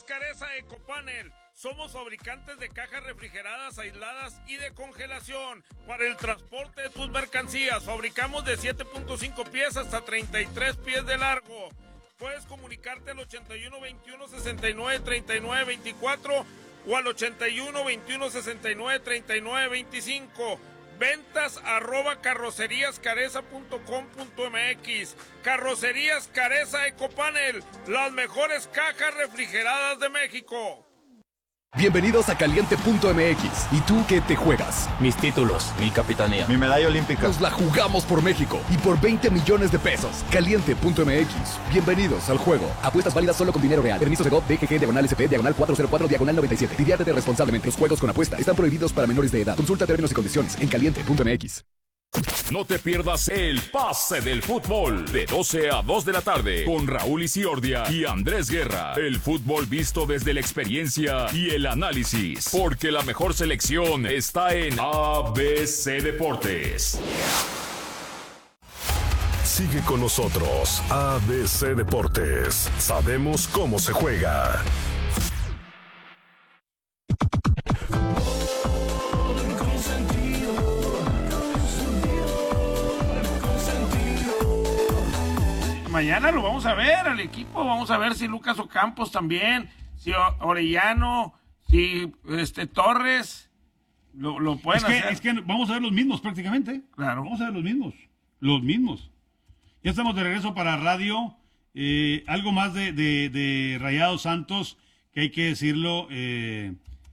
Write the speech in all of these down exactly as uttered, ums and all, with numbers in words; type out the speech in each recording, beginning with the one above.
Careza Ecopanel. Somos fabricantes de cajas refrigeradas, aisladas y de congelación para el transporte de tus mercancías. Fabricamos de siete punto cinco pies hasta treinta y tres pies de largo. Puedes comunicarte al ochenta y uno, veintiuno, sesenta y nueve, treinta y nueve, veinticuatro o al ochenta y uno, veintiuno, sesenta y nueve, treinta y nueve, veinticinco. Ventas arroba carrocerías careza punto com punto mx. Carrocerías Careza Ecopanel, las mejores cajas refrigeradas de México. Bienvenidos a Caliente punto m x. ¿Y tú qué te juegas? Mis títulos, mi capitanía, mi medalla olímpica. Nos la jugamos por México y por veinte millones de pesos. Caliente punto m x. Bienvenidos al juego. Apuestas válidas solo con dinero real. Permiso de G O V, B G G, diagonal S P, diagonal cuatrocientos cuatro, diagonal noventa y siete. Diviértete responsablemente. Los juegos con apuesta están prohibidos para menores de edad. Consulta términos y condiciones en Caliente punto m x. No te pierdas el Pase del Fútbol de doce a dos de la tarde con Raúl Isiordia y Andrés Guerra. El fútbol visto desde la experiencia y el análisis, porque la mejor selección está en A B C Deportes. Sigue con nosotros, A B C Deportes. Sabemos cómo se juega. Mañana lo vamos a ver al equipo, vamos a ver si Lucas Ocampos también, si Orellano, si este Torres lo, lo pueden es que, hacer. Es que vamos a ver los mismos prácticamente. Claro. Vamos a ver los mismos, los mismos. Ya estamos de regreso para radio. Eh, algo más de, de, de Rayados Santos, que hay que decirlo, eh,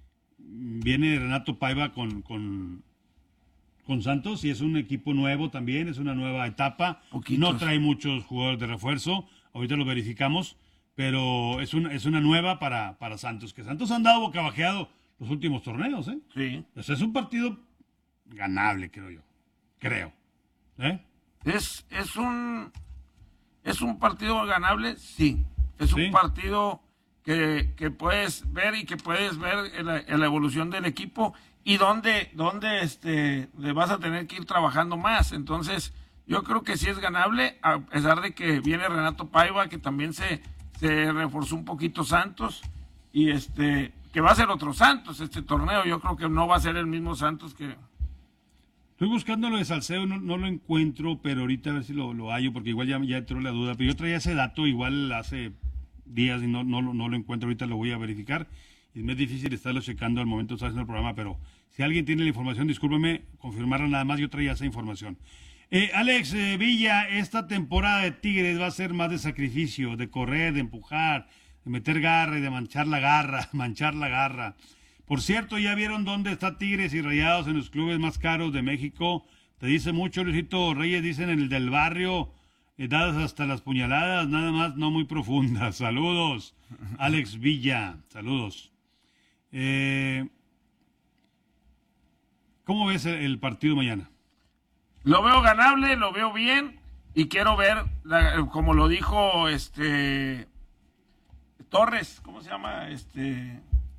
viene Renato Paiva con... con con Santos y es un equipo nuevo también, es una nueva etapa. Poquitos. No trae muchos jugadores de refuerzo, ahorita lo verificamos, pero es una, es una nueva para, para Santos, que Santos ha andado bocabajeado los últimos torneos, ¿eh? Sí. O sea, es un partido ganable, creo yo, creo. ¿Eh? Es, es un es un partido ganable, sí. Es un ¿Sí? partido que, que puedes ver y que puedes ver en la, en la evolución del equipo y dónde, dónde este, le vas a tener que ir trabajando más. Entonces, yo creo que sí es ganable, a pesar de que viene Renato Paiva, que también se, se reforzó un poquito Santos, y este que va a ser otro Santos este torneo. Yo creo que no va a ser el mismo Santos que... Estoy buscando lo de Salcedo, no, no lo encuentro, pero ahorita a ver si lo, lo hallo, porque igual ya, ya entró la duda. Pero yo traía ese dato igual hace días y no, no, no lo encuentro, ahorita lo voy a verificar. Es muy difícil estarlo checando al momento de estar haciendo el programa, pero si alguien tiene la información, discúlpeme, confirmarla nada más, yo traía esa información. Eh, Alex eh, Villa, esta temporada de Tigres va a ser más de sacrificio, de correr, de empujar, de meter garra y de manchar la garra, manchar la garra. Por cierto, ¿ya vieron dónde está Tigres y Rayados en los clubes más caros de México? Te dice mucho, Luisito Reyes, dicen en el del barrio, eh, dadas hasta las puñaladas, nada más no muy profundas. Saludos, Alex Villa, saludos. Eh, ¿Cómo ves el, el partido mañana? Lo veo ganable, lo veo bien y quiero ver, la, como lo dijo este Torres, ¿cómo se llama? Este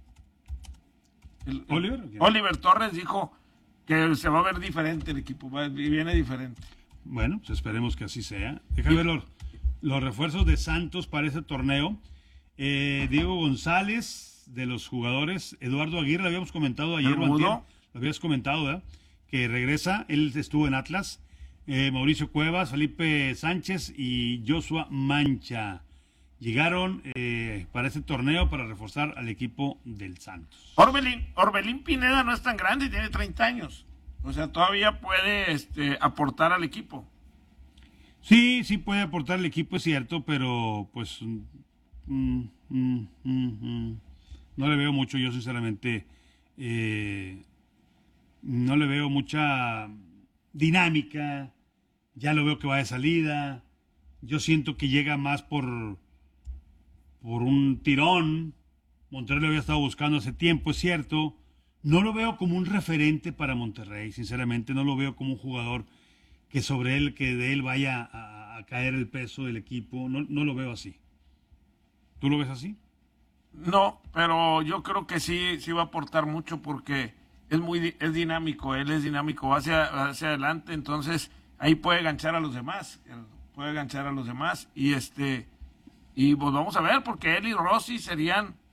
el, Oliver. Oliver Torres dijo que se va a ver diferente el equipo, va, viene diferente. Bueno, pues esperemos que así sea. Déjame ver los, los refuerzos de Santos para ese torneo. Eh, Diego González, de los jugadores, Eduardo Aguirre, lo habíamos comentado ayer, o antier, lo habías comentado, ¿verdad? Que regresa, él estuvo en Atlas, eh, Mauricio Cuevas, Felipe Sánchez y Joshua Mancha. Llegaron eh, para este torneo para reforzar al equipo del Santos. Orbelín, Orbelín Pineda no es tan grande, tiene treinta años. O sea, todavía puede este, aportar al equipo. Sí, sí puede aportar al equipo, es cierto, pero pues mm, mm, mm, mm, no le veo mucho, yo sinceramente eh, no le veo mucha dinámica, ya lo veo que va de salida, yo siento que llega más por, por un tirón. Monterrey lo había estado buscando hace tiempo, es cierto, no lo veo como un referente para Monterrey, sinceramente no lo veo como un jugador que sobre él, que de él vaya a, a caer el peso del equipo, no, no lo veo así. ¿Tú lo ves así? No, pero yo creo que sí, sí va a aportar mucho porque es muy es dinámico, él es dinámico, va hacia, hacia adelante, entonces ahí puede ganchar a los demás, puede ganchar a los demás y este y pues vamos a ver porque él y Rossi serían